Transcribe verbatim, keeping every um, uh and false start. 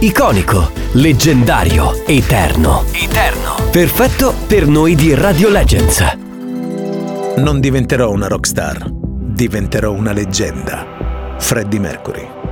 Iconico, leggendario, eterno. Eterno. Perfetto per noi di Radio Legends. Non diventerò una rockstar, diventerò una leggenda. Freddie Mercury.